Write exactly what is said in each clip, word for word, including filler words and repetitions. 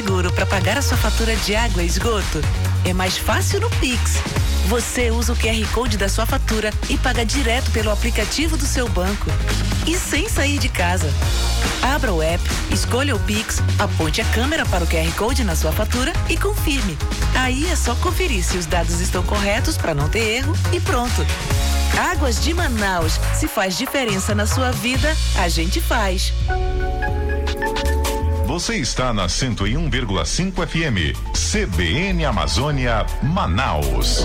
Seguro para pagar a sua fatura de água e esgoto? É mais fácil no Pix. Você usa o Q R Code da sua fatura e paga direto pelo aplicativo do seu banco. E sem sair de casa. Abra o app, escolha o Pix, aponte a câmera para o Q R Code na sua fatura e confirme. Aí é só conferir se os dados estão corretos para não ter erro e pronto. Águas de Manaus. Se faz diferença na sua vida, a gente faz. Você está na cento e um vírgula cinco F M, C B N Amazônia, Manaus.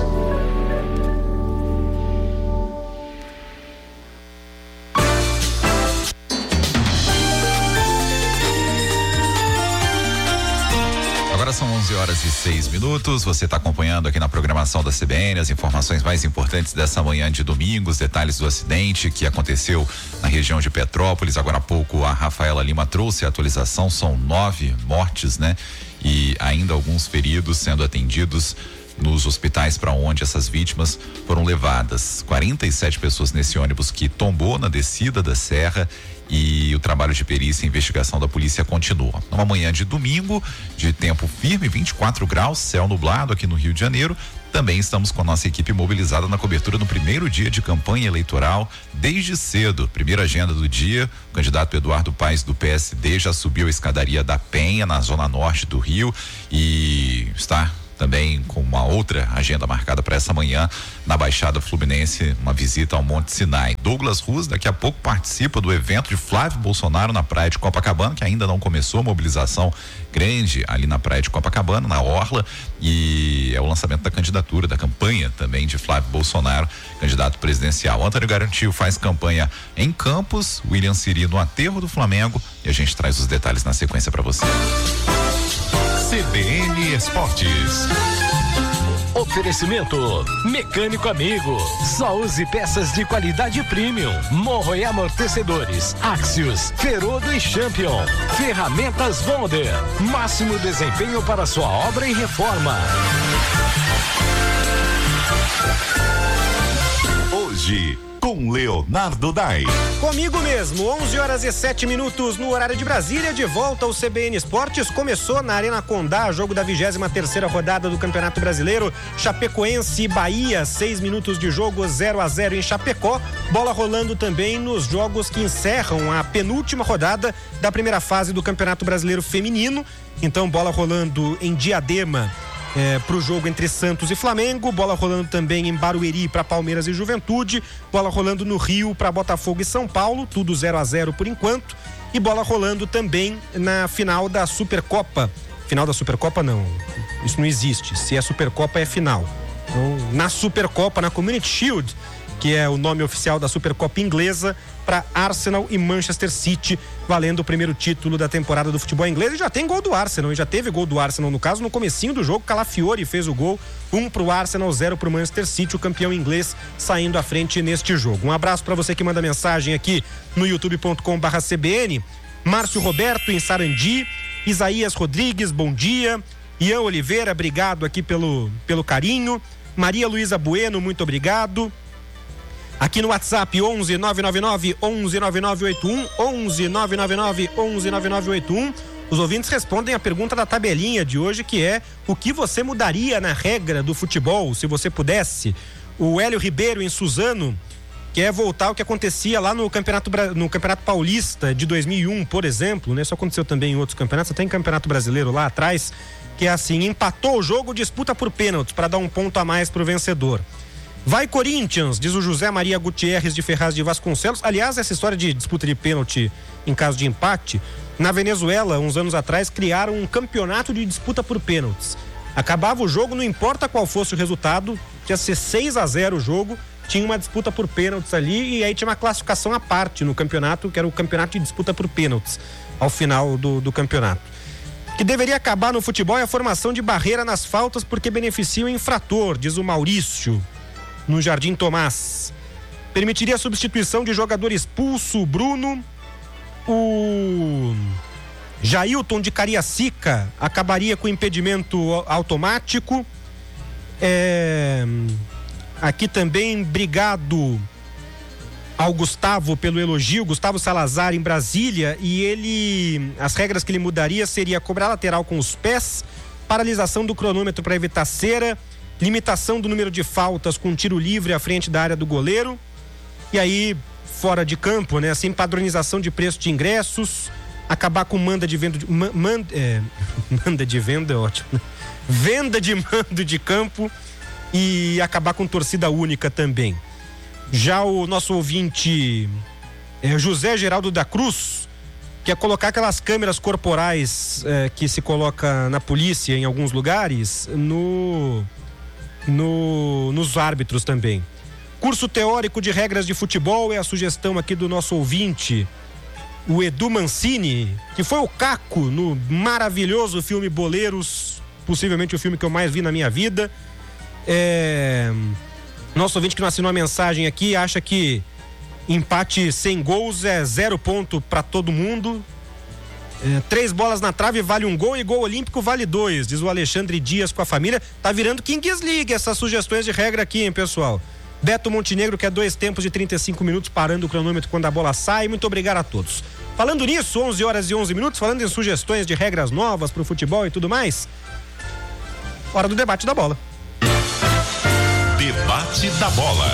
Agora são onze horas e seis minutos. Você está acompanhando aqui na programação da C B N as informações mais importantes dessa manhã de domingo, os detalhes do acidente que aconteceu na região de Petrópolis. Agora há pouco a Rafaela Lima trouxe a atualização, são nove mortes, né? E ainda alguns feridos sendo atendidos nos hospitais para onde essas vítimas foram levadas. quarenta e sete pessoas nesse ônibus que tombou na descida da serra. E o trabalho de perícia e investigação da polícia continua. Numa manhã de domingo, de tempo firme, vinte e quatro graus, céu nublado aqui no Rio de Janeiro. Também estamos com a nossa equipe mobilizada na cobertura no primeiro dia de campanha eleitoral, desde cedo. Primeira agenda do dia, o candidato Eduardo Paes do P S D já subiu a escadaria da Penha, na zona norte do Rio, e está também com uma outra agenda marcada para essa manhã na Baixada Fluminense, uma visita ao Monte Sinai. Douglas Ruz daqui a pouco participa do evento de Flávio Bolsonaro na praia de Copacabana, que ainda não começou, mobilização grande ali na praia de Copacabana, na orla, e é o lançamento da candidatura, da campanha também de Flávio Bolsonaro, candidato presidencial. Antônio Garantil faz campanha em Campos, William Siri no aterro do Flamengo, e a gente traz os detalhes na sequência para você. C B N Esportes. Oferecimento Mecânico Amigo. Só use peças de qualidade premium. Morro e amortecedores. Axios, Ferodo e Champion. Ferramentas Wonder. Máximo desempenho para sua obra e reforma. Hoje, com Leonardo Dai. Comigo mesmo, onze horas e sete minutos no horário de Brasília, de volta ao C B N Esportes. Começou na Arena Condá, jogo da vigésima terceira rodada do Campeonato Brasileiro. Chapecoense e Bahia, seis minutos de jogo, zero a zero em Chapecó. Bola rolando também nos jogos que encerram a penúltima rodada da primeira fase do Campeonato Brasileiro Feminino. Então, bola rolando em Diadema É, para o jogo entre Santos e Flamengo, bola rolando também em Barueri para Palmeiras e Juventude, bola rolando no Rio para Botafogo e São Paulo, tudo zero a zero por enquanto, e bola rolando também na final da Supercopa. Final da Supercopa não, isso não existe, se é Supercopa é final. Então, na Supercopa, na Community Shield, que é o nome oficial da Supercopa inglesa, para Arsenal e Manchester City, valendo o primeiro título da temporada do futebol inglês. E já tem gol do Arsenal, e já teve gol do Arsenal no caso, no comecinho do jogo, Calafiori fez o gol, um pro Arsenal, zero pro Manchester City, o campeão inglês saindo à frente neste jogo. Um abraço para você que manda mensagem aqui no youtube ponto com barra C B N. Márcio Roberto em Sarandi, Isaías Rodrigues, bom dia. Ian Oliveira, obrigado aqui pelo, pelo carinho. Maria Luísa Bueno, muito obrigado. Aqui no WhatsApp, onze nove nove nove, onze nove nove oito um, onze nove nove nove, onze nove nove oito um. Os ouvintes respondem a pergunta da tabelinha de hoje, que é: o que você mudaria na regra do futebol, se você pudesse? O Hélio Ribeiro em Suzano quer voltar ao que acontecia lá no Campeonato, no Campeonato Paulista de dois mil e um, por exemplo, né? Isso aconteceu também em outros campeonatos, até em Campeonato Brasileiro lá atrás, que é assim: empatou o jogo, disputa por pênaltis para dar um ponto a mais pro vencedor. Vai Corinthians, diz o José Maria Gutierrez de Ferraz de Vasconcelos. Aliás, essa história de disputa de pênalti em caso de empate, na Venezuela, uns anos atrás, criaram um campeonato de disputa por pênaltis. Acabava o jogo, não importa qual fosse o resultado, tinha ser seis a zero o jogo, tinha uma disputa por pênaltis ali, e aí tinha uma classificação à parte no campeonato, que era o campeonato de disputa por pênaltis, ao final do, do campeonato. Que deveria acabar no futebol é a formação de barreira nas faltas, porque beneficia o infrator, diz o Maurício, no Jardim Tomás. Permitiria a substituição de jogador expulso, Bruno. O Jailton de Cariacica acabaria com impedimento automático. É... Aqui também, obrigado. ao Gustavo pelo elogio, Gustavo Salazar em Brasília, e ele, as regras que ele mudaria seria cobrar lateral com os pés, paralisação do cronômetro para evitar cera, limitação do número de faltas com tiro livre à frente da área do goleiro, e aí fora de campo, né, assim, padronização de preço de ingressos, acabar com manda de venda de, man, man, é, manda de venda é ótimo, né? Venda de mando de campo e acabar com torcida única também. Já o nosso ouvinte é, José Geraldo da Cruz quer colocar aquelas câmeras corporais é, que se coloca na polícia em alguns lugares no, no nos árbitros também. Curso teórico de regras de futebol é a sugestão aqui do nosso ouvinte, o Edu Mancini, que foi o Caco no maravilhoso filme Boleiros, possivelmente o filme que eu mais vi na minha vida. É... Nosso ouvinte que não assinou a mensagem aqui acha que empate sem gols é zero ponto para todo mundo. É, três bolas na trave vale um gol e gol olímpico vale dois, diz o Alexandre Dias com a família. Tá virando Kings League essas sugestões de regra aqui, hein, pessoal? Beto Montenegro quer dois tempos de trinta e cinco minutos parando o cronômetro quando a bola sai. Muito obrigado a todos. Falando nisso, onze horas e onze minutos, falando em sugestões de regras novas pro futebol e tudo mais, hora do debate da bola. Debate da bola.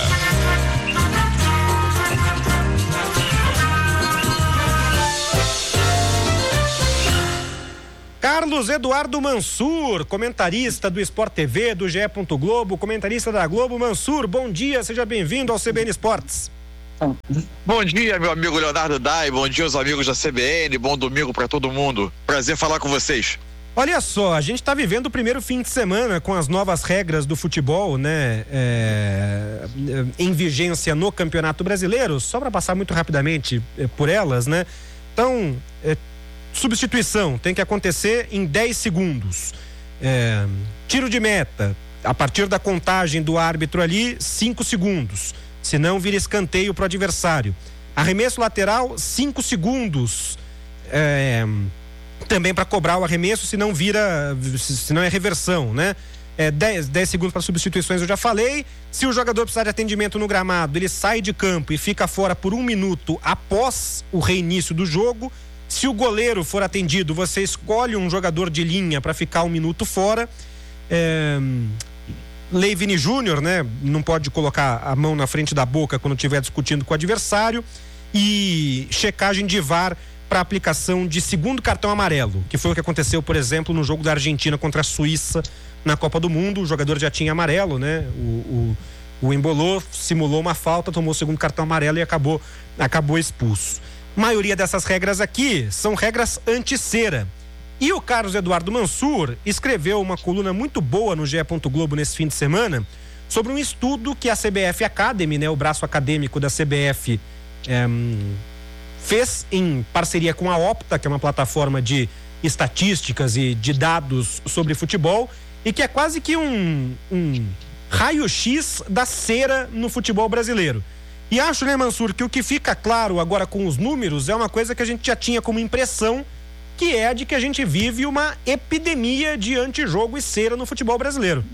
Carlos Eduardo Mansur, comentarista do Sport T V, do G E. Globo, comentarista da Globo. Mansur, bom dia, seja bem-vindo ao C B N Esportes. Bom dia, meu amigo Leonardo Dai, bom dia aos amigos da C B N, bom domingo para todo mundo. Prazer falar com vocês. Olha só, a gente está vivendo o primeiro fim de semana com as novas regras do futebol, né? É, em vigência no Campeonato Brasileiro, só para passar muito rapidamente é, por elas, né? Então, é, substituição tem que acontecer em dez segundos. É, tiro de meta, a partir da contagem do árbitro ali, cinco segundos. Senão vira escanteio para o adversário. Arremesso lateral, cinco segundos. É... Também para cobrar o arremesso, se não vira, se não é reversão, né? É dez, dez segundos para substituições, eu já falei. Se o jogador precisar de atendimento no gramado, ele sai de campo e fica fora por um minuto após o reinício do jogo. Se o goleiro for atendido, você escolhe um jogador de linha para ficar um minuto fora. É... Lei Vini Júnior, né? Não pode colocar a mão na frente da boca quando estiver discutindo com o adversário. E checagem de V A R para aplicação de segundo cartão amarelo, que foi o que aconteceu, por exemplo, no jogo da Argentina contra a Suíça na Copa do Mundo. O jogador já tinha amarelo, né? O, o, o embolou, simulou uma falta, tomou o segundo cartão amarelo e acabou, acabou expulso. A maioria dessas regras aqui são regras anti-cera. E o Carlos Eduardo Mansur escreveu uma coluna muito boa no G E. Globo nesse fim de semana sobre um estudo que a C B F Academy, né, o braço acadêmico da C B F, é, fez em parceria com a Opta, que é uma plataforma de estatísticas e de dados sobre futebol, e que é quase que um, um raio-x da cera no futebol brasileiro. E acho, né, Mansur, que o que fica claro agora com os números é uma coisa que a gente já tinha como impressão, que é a de que a gente vive uma epidemia de antijogo e cera no futebol brasileiro.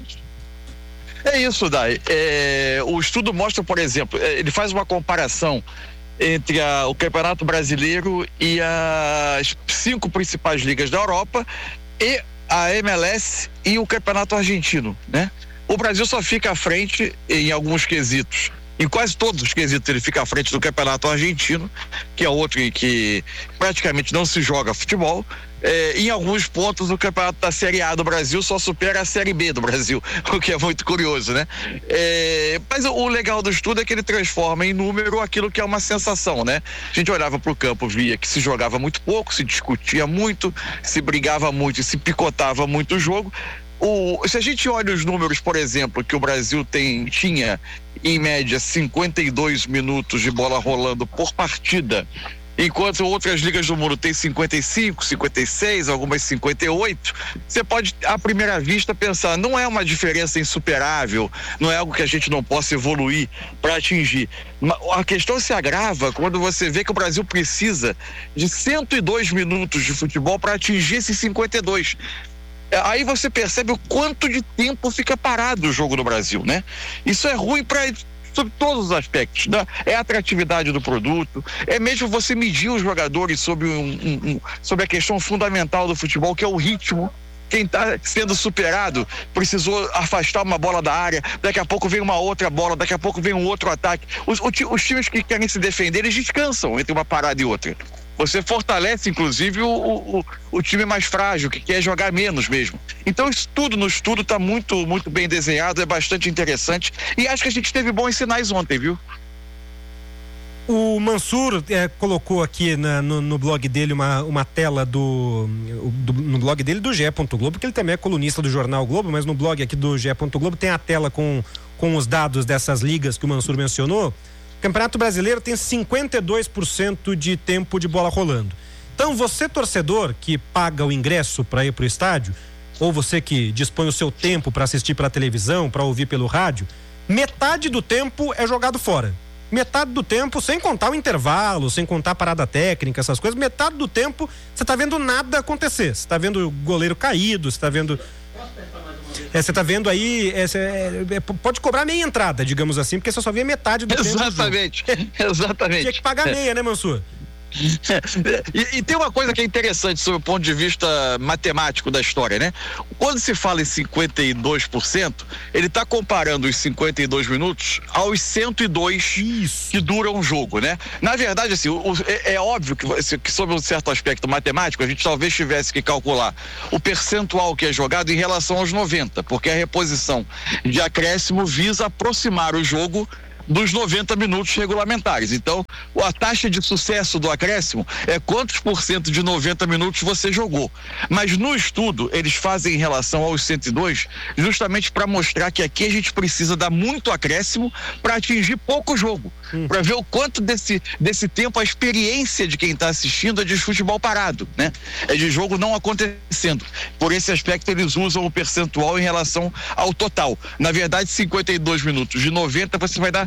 É isso, Dai. É, o estudo mostra, por exemplo, ele faz uma comparação entre a, o Campeonato Brasileiro e as cinco principais ligas da Europa e a M L S e o Campeonato Argentino, né? O Brasil só fica à frente em alguns quesitos. Em quase todos os quesitos ele fica à frente do Campeonato Argentino, que é outro em que praticamente não se joga futebol. É, em alguns pontos o campeonato da Série A do Brasil só supera a Série B do Brasil, o que é muito curioso, né? É, mas o legal do estudo é que ele transforma em número aquilo que é uma sensação, né? A gente olhava para o campo, via que se jogava muito pouco, se discutia muito, se brigava muito e se picotava muito o jogo. O, se a gente olha os números, por exemplo, que o Brasil tem, tinha em média cinquenta e dois minutos de bola rolando por partida, enquanto outras ligas do mundo têm cinquenta e cinco, cinquenta e seis, algumas cinquenta e oito, você pode, à primeira vista, pensar, não é uma diferença insuperável, não é algo que a gente não possa evoluir para atingir. A questão se agrava quando você vê que o Brasil precisa de cento e dois minutos de futebol para atingir esses cinquenta e dois. Aí você percebe o quanto de tempo fica parado o jogo no Brasil, né? Isso é ruim para sobre todos os aspectos, né? É a atratividade do produto, é mesmo você medir os jogadores sobre, um, um, um, sobre a questão fundamental do futebol, que é o ritmo. Quem está sendo superado precisou afastar uma bola da área, daqui a pouco vem uma outra bola, daqui a pouco vem um outro ataque. Os, os times que querem se defender, eles descansam entre uma parada e outra. Você fortalece, inclusive, o, o, o time mais frágil, que quer jogar menos mesmo. Então, isso tudo no estudo está muito, muito bem desenhado, é bastante interessante. E acho que a gente teve bons sinais ontem, viu? O Mansur é, colocou aqui na, no, no blog dele uma, uma tela do, do no blog dele do G E. Globo, porque ele também é colunista do jornal Globo, mas no blog aqui do G E. Globo tem a tela com, com os dados dessas ligas que o Mansur mencionou. O Campeonato Brasileiro tem cinquenta e dois por cento de tempo de bola rolando. Então você, torcedor, que paga o ingresso para ir para o estádio, ou você que dispõe o seu tempo para assistir pela televisão, para ouvir pelo rádio, metade do tempo é jogado fora. Metade do tempo, sem contar o intervalo, sem contar a parada técnica, essas coisas, metade do tempo você tá vendo nada acontecer. Você tá vendo o goleiro caído, você tá vendo... É, você tá vendo aí, é, é, é, pode cobrar meia entrada, digamos assim, porque você só vê metade do Exatamente. tempo. Exatamente. Exatamente. Tinha que pagar meia, né, Mansur? E, e tem uma coisa que é interessante sob o ponto de vista matemático da história, né? Quando se fala em cinquenta e dois por cento, ele está comparando os cinquenta e dois minutos aos cento e dois Isso. que duram um jogo, né? Na verdade, assim, o, é, é óbvio que, que sob um certo aspecto matemático, a gente talvez tivesse que calcular o percentual que é jogado em relação aos noventa, porque a reposição de acréscimo visa aproximar o jogo dos noventa minutos regulamentares. Então, a taxa de sucesso do acréscimo é quantos por cento de noventa minutos você jogou. Mas no estudo, eles fazem em relação aos cento e dois, justamente para mostrar que aqui a gente precisa dar muito acréscimo para atingir pouco jogo. Hum. Para ver o quanto desse, desse tempo a experiência de quem está assistindo é de futebol parado, né? É de jogo não acontecendo. Por esse aspecto, eles usam o percentual em relação ao total. Na verdade, cinquenta e dois minutos de noventa, você vai dar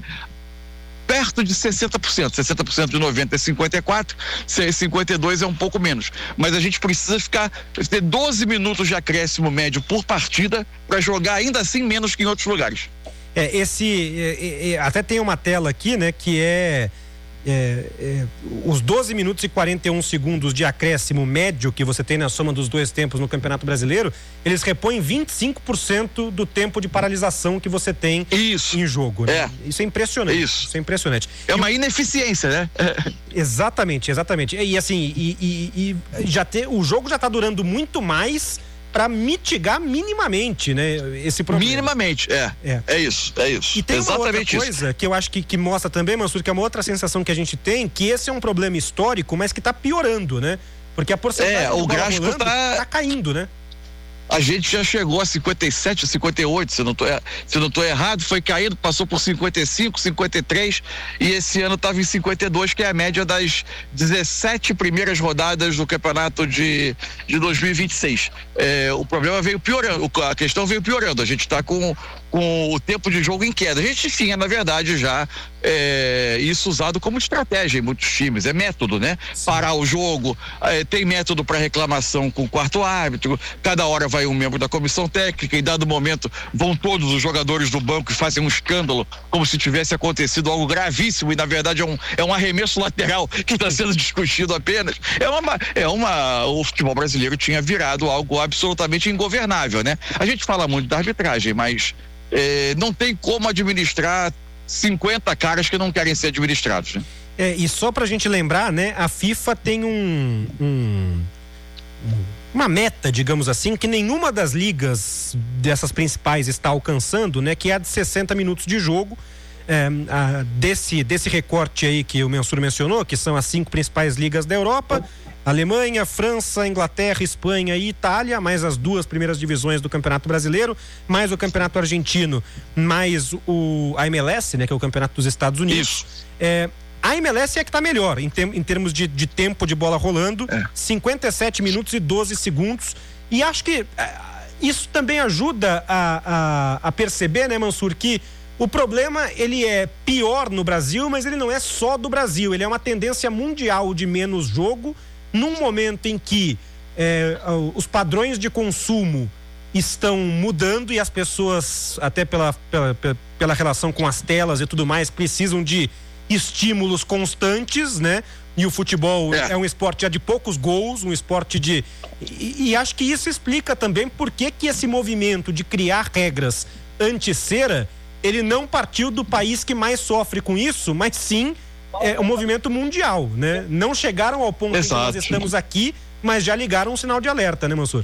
perto de sessenta por cento. sessenta por cento de noventa é cinquenta e quatro, cinquenta e dois é um pouco menos. Mas a gente precisa ficar, ter doze minutos de acréscimo médio por partida para jogar ainda assim menos que em outros lugares. É, esse, é, é, até tem uma tela aqui, né, que é, é, é os doze minutos e quarenta e um segundos de acréscimo médio que você tem na soma dos dois tempos no Campeonato Brasileiro, eles repõem vinte e cinco por cento do tempo de paralisação que você tem Isso. em jogo, né? É. Isso é impressionante. Isso. Isso é impressionante. É uma ineficiência, né? Exatamente, exatamente. E assim, e, e, e já ter, o jogo já tá durando muito mais para mitigar minimamente, né, esse problema. Minimamente, é. É, é isso, é isso. E tem Exatamente uma outra coisa isso. que eu acho que, que mostra também, Mansur, que é uma outra sensação que a gente tem, que esse é um problema histórico, mas que tá piorando, né? Porque a porcentagem é, o gráfico rolando tá... tá caindo, né? A gente já chegou a cinquenta e sete, cinquenta e oito, se não tô, se não tô errado, foi caindo, passou por cinquenta e cinco, cinquenta e três e esse ano estava em cinquenta e dois, que é a média das dezessete primeiras rodadas do campeonato de, de dois mil e vinte e seis. É, o problema veio piorando, a questão veio piorando, a gente está com, com o tempo de jogo em queda. A gente tinha, na verdade, já é, isso usado como estratégia em muitos times, é método, né? Sim. Parar o jogo, é, tem método para reclamação com o quarto árbitro, cada hora vai um membro da comissão técnica, em dado momento vão todos os jogadores do banco e fazem um escândalo como se tivesse acontecido algo gravíssimo e na verdade é um, é um arremesso lateral que está sendo discutido apenas. É uma, é uma, o futebol brasileiro tinha virado algo absolutamente ingovernável, né? A gente fala muito da arbitragem, mas é, não tem como administrar cinquenta caras que não querem ser administrados, né? É, e só pra gente lembrar, né, a FIFA tem um, um, uma meta, digamos assim, que nenhuma das ligas dessas principais está alcançando, né, que é a de sessenta minutos de jogo. É, a, desse, desse recorte aí que o Mansur mencionou, que são as cinco principais ligas da Europa: Alemanha, França, Inglaterra, Espanha e Itália, mais as duas primeiras divisões do Campeonato Brasileiro, mais o Campeonato Argentino, mais o a M L S, né, que é o Campeonato dos Estados Unidos. Isso. É, a M L S é que tá melhor em, tem, em termos de, de tempo de bola rolando, é. cinquenta e sete minutos e doze segundos. E acho que é, isso também ajuda a, a, a perceber, né, Mansur, que o problema, ele é pior no Brasil, mas ele não é só do Brasil. Ele é uma tendência mundial de menos jogo, num momento em que é, os padrões de consumo estão mudando e as pessoas, até pela, pela, pela relação com as telas e tudo mais, precisam de estímulos constantes, né? E o futebol é, é um esporte já de poucos gols, um esporte de... E, e acho que isso explica também por que que esse movimento de criar regras anti-cera, ele não partiu do país que mais sofre com isso, mas sim é um movimento mundial, né? Não chegaram ao ponto Exato. em que nós estamos aqui, mas já ligaram um sinal de alerta, né, Mansur?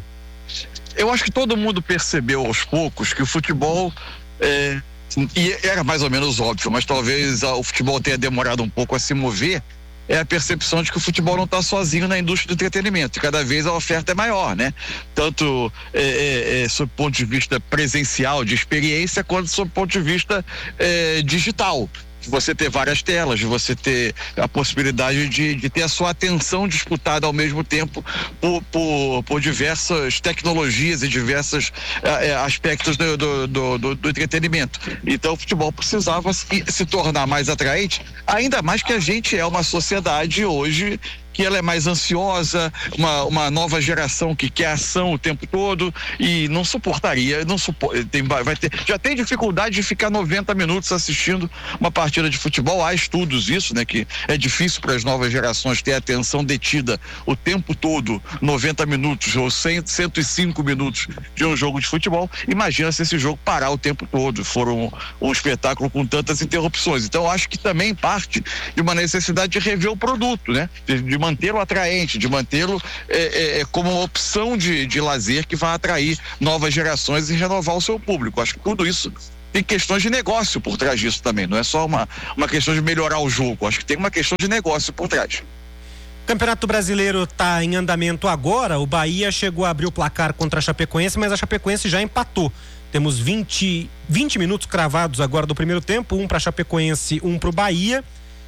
Eu acho que todo mundo percebeu aos poucos que o futebol é, e era mais ou menos óbvio, mas talvez o futebol tenha demorado um pouco a se mover. É a percepção de que o futebol não está sozinho na indústria do entretenimento, e cada vez a oferta é maior, né? Tanto é, é, é, sob o ponto de vista presencial, de experiência, quanto sob o ponto de vista é, digital. Você ter várias telas, você ter a possibilidade de, de ter a sua atenção disputada ao mesmo tempo por, por, por diversas tecnologias e diversos é, aspectos do, do, do, do, do entretenimento. Então o futebol precisava se, se tornar mais atraente, ainda mais que a gente é uma sociedade hoje que ela é mais ansiosa, uma, uma nova geração que quer ação o tempo todo e não suportaria, não suporta, tem, vai ter, já tem dificuldade de ficar noventa minutos assistindo uma partida de futebol. Há estudos isso, né, que é difícil para as novas gerações ter a atenção detida o tempo todo, noventa minutos ou cem, cento e cinco minutos de um jogo de futebol. Imagina se esse jogo parar o tempo todo, for um, um espetáculo com tantas interrupções. Então acho que também parte de uma necessidade de rever o produto, né, de, de mantê-lo atraente, de mantê-lo é, é, como uma opção de, de lazer que vai atrair novas gerações e renovar o seu público. Acho que tudo isso tem questões de negócio por trás disso também, não é só uma, uma questão de melhorar o jogo, acho que tem uma questão de negócio por trás. O Campeonato Brasileiro está em andamento agora, o Bahia chegou a abrir o placar contra a Chapecoense, mas a Chapecoense já empatou. Temos vinte, vinte minutos cravados agora do primeiro tempo, um para a Chapecoense, um para o Bahia.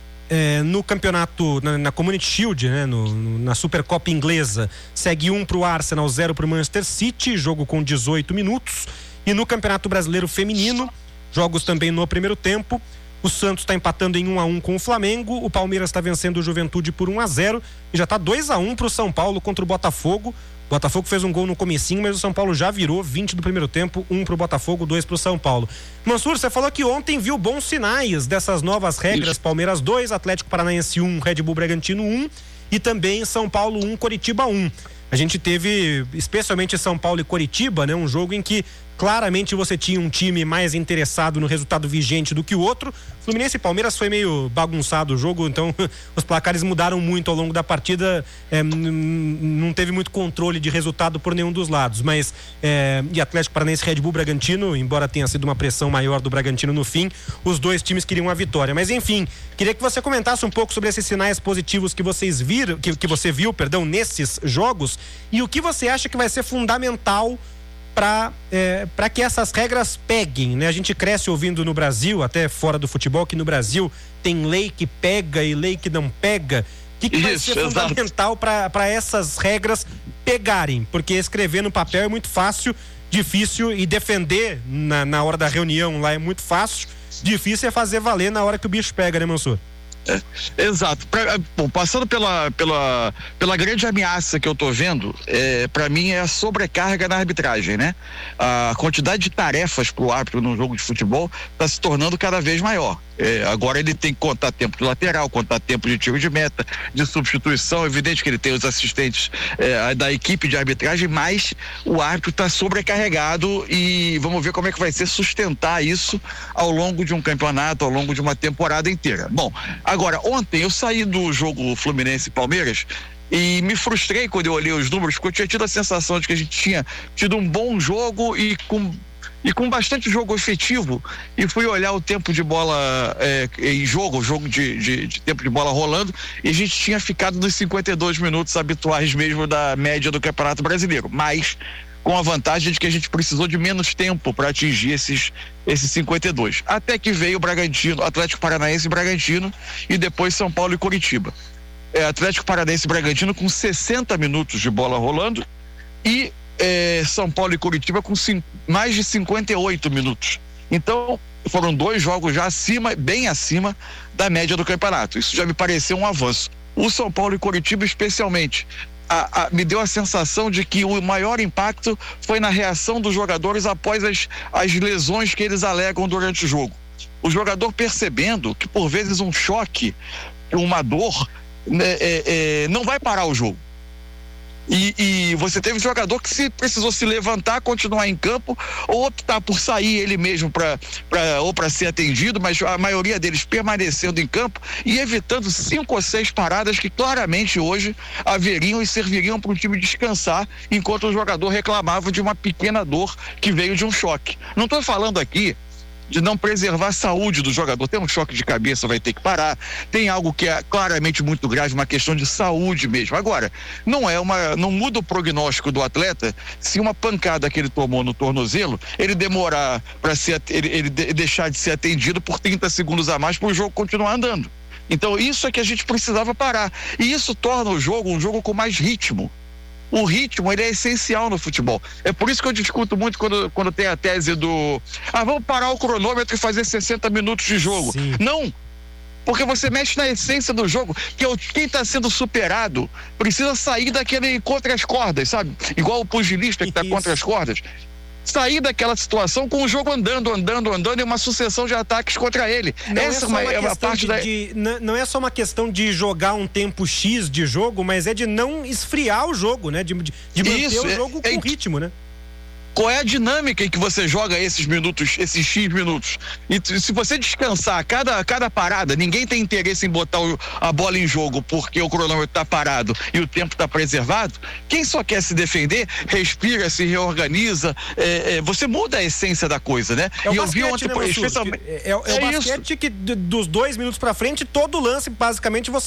É, no campeonato, na, na Community Shield, né, no, no, na Supercopa inglesa, segue um para o Arsenal, zero para o Manchester City, jogo com dezoito minutos. E no Campeonato Brasileiro Feminino, jogos também no primeiro tempo, o Santos está empatando em um a um com o Flamengo, o Palmeiras está vencendo o Juventude por um a zero e já está dois a um para o São Paulo contra o Botafogo. O Botafogo fez um gol no comecinho, mas o São Paulo já virou vinte do primeiro tempo, um pro Botafogo, dois pro São Paulo. Mansur, você falou que ontem viu bons sinais dessas novas regras. Isso. Palmeiras dois, Atlético Paranaense um, Red Bull Bragantino um e também São Paulo um, Coritiba um. A gente teve, especialmente São Paulo e Coritiba, né, um jogo em que claramente você tinha um time mais interessado no resultado vigente do que o outro. Fluminense e Palmeiras foi meio bagunçado o jogo, então os placares mudaram muito ao longo da partida, é, não teve muito controle de resultado por nenhum dos lados, mas é, e Atlético Paranaense, Red Bull Bragantino, embora tenha sido uma pressão maior do Bragantino no fim, os dois times queriam a vitória. Mas enfim, queria que você comentasse um pouco sobre esses sinais positivos que vocês viram, que, que você viu, perdão, nesses jogos, e o que você acha que vai ser fundamental para é, para que essas regras peguem, né? A gente cresce ouvindo no Brasil, até fora do futebol, que no Brasil tem lei que pega e lei que não pega. O que, que vai ser fundamental para essas regras pegarem? Porque escrever no papel é muito fácil, difícil, e defender na, na hora da reunião lá é muito fácil, difícil é fazer valer na hora que o bicho pega, né, Mansur? É, exato. Pra, bom, passando pela, pela, pela grande ameaça que eu tô vendo, é, para mim é a sobrecarga na arbitragem, né? A quantidade de tarefas pro árbitro no jogo de futebol está se tornando cada vez maior. É, agora ele tem que contar tempo de lateral, contar tempo de tiro de meta, de substituição. Evidente que ele tem os assistentes é, da equipe de arbitragem, mas o árbitro está sobrecarregado e vamos ver como é que vai ser sustentar isso ao longo de um campeonato, ao longo de uma temporada inteira. Bom, agora, ontem eu saí do jogo Fluminense e Palmeiras e me frustrei quando eu olhei os números, porque eu tinha tido a sensação de que a gente tinha tido um bom jogo e com E com bastante jogo efetivo, e fui olhar o tempo de bola é, em jogo, jogo de, de, de tempo de bola rolando, e a gente tinha ficado nos cinquenta e dois minutos habituais mesmo da média do Campeonato Brasileiro, mas com a vantagem de que a gente precisou de menos tempo para atingir esses, esses cinquenta e dois. Até que veio o Bragantino, Atlético Paranaense e Bragantino, e depois São Paulo e Coritiba. É, Atlético Paranaense e Bragantino com sessenta minutos de bola rolando, e É, São Paulo e Coritiba com cinco, mais de cinquenta e oito minutos. Então, foram dois jogos já acima, bem acima da média do campeonato. Isso já me pareceu um avanço. O São Paulo e Coritiba, especialmente, a, a, me deu a sensação de que o maior impacto foi na reação dos jogadores após as, as lesões que eles alegam durante o jogo. O jogador percebendo que por vezes um choque, uma dor, né, é, é, não vai parar o jogo. E, e você teve um jogador que se precisou se levantar, continuar em campo, ou optar por sair ele mesmo pra, pra, ou para ser atendido, mas a maioria deles permanecendo em campo e evitando cinco ou seis paradas que claramente hoje haveriam e serviriam para o time descansar, enquanto o jogador reclamava de uma pequena dor que veio de um choque. Não estou falando aqui de não preservar a saúde do jogador. Tem um choque de cabeça, vai ter que parar. Tem algo que é claramente muito grave, uma questão de saúde mesmo. Agora, não é uma, não muda o prognóstico do atleta se uma pancada que ele tomou no tornozelo, ele demorar para ser, ele, ele deixar de ser atendido por trinta segundos a mais para o jogo continuar andando. Então, isso é que a gente precisava parar. E isso torna o jogo um jogo com mais ritmo. O ritmo, ele é essencial no futebol. É por isso que eu discuto muito quando, quando tem a tese do ah, vamos parar o cronômetro e fazer sessenta minutos de jogo. Sim. Não, porque você mexe na essência do jogo, que é o, quem está sendo superado precisa sair daquele contra as cordas, sabe? Igual o pugilista que está contra as cordas. Sair daquela situação com o jogo andando, andando, andando e uma sucessão de ataques contra ele. Não Essa é uma, é uma parte de, da... de, não é só uma questão de jogar um tempo X de jogo, mas é de não esfriar o jogo, né? De, de, de manter Isso, o jogo é, com é, ritmo, né? Qual é a dinâmica em que você joga esses minutos, esses X minutos? E se você descansar cada, cada parada, ninguém tem interesse em botar o, a bola em jogo porque o cronômetro está parado e o tempo está preservado. Quem só quer se defender, respira, se reorganiza. É, é, você muda a essência da coisa, né? É o e basquete, eu vi ontem, né, especialmente. É, é, é o basquete isso. que dos dois minutos para frente, todo lance, basicamente, você